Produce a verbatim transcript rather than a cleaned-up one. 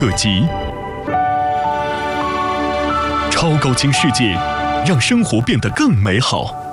可及。超高清世界，让生活变得更美好。